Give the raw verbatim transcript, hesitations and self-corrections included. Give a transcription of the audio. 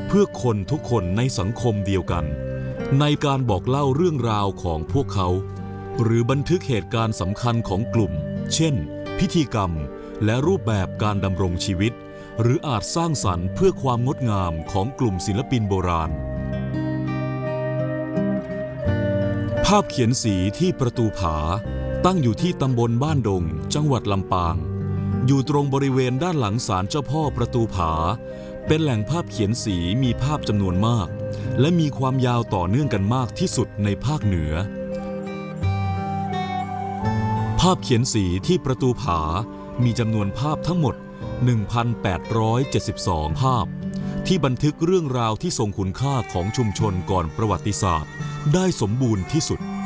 เพื่อคนทุกคนในสังคมเดียวกันในการบอกเล่าเรื่องราวของพวกเขาหรือบันทึกเหตุการณ์สำคัญของกลุ่มเช่นพิธีกรรมและรูปแบบการดำรงชีวิตหรืออาจสร้างสรรค์เพื่อความงดงามของกลุ่มศิลปินโบราณภาพเขียนสีที่ประตูผาตั้งอยู่ที่ตำบลบ้านดงจังหวัดลำปางอยู่ตรงบริเวณด้านหลังศาลเจ้าพ่อประตูผาเป็นแหล่งภาพเขียนสีมีภาพจำนวนมากและมีความยาวต่อเนื่องกันมากที่สุดในภาคเหนือภาพเขียนสีที่ประตูผามีจำนวนภาพทั้งหมด หนึ่งพันแปดร้อยเจ็ดสิบสอง ภาพที่บันทึกเรื่องราวที่ทรงคุณค่าของชุมชนก่อนประวัติศาสตร์ได้สมบูรณ์ที่สุด